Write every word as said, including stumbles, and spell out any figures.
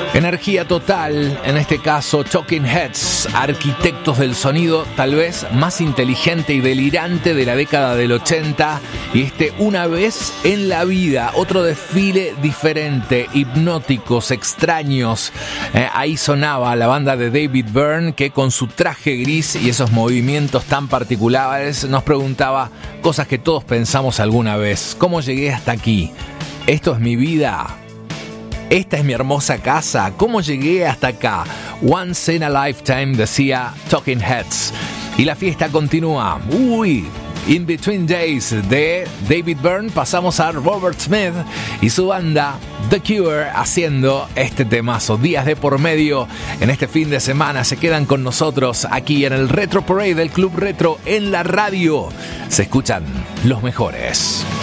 Energía total, en este caso Talking Heads, arquitectos del sonido tal vez más inteligente y delirante de la década del ochenta, y este Una vez en la vida, otro desfile diferente, hipnóticos, extraños. Eh, ahí sonaba la banda de David Byrne, que con su traje gris y esos movimientos tan particulares nos preguntaba cosas que todos pensamos alguna vez. ¿Cómo llegué hasta aquí? ¿Esto es mi vida? ¿Esta es mi hermosa casa? ¿Cómo llegué hasta acá? Once in a lifetime, decía Talking Heads. Y la fiesta continúa. Uy, In Between Days de David Byrne, pasamos a Robert Smith y su banda The Cure haciendo este temazo. Días de por medio en este fin de semana se quedan con nosotros aquí en el Retro Parade del Club Retro en la radio. Se escuchan los mejores.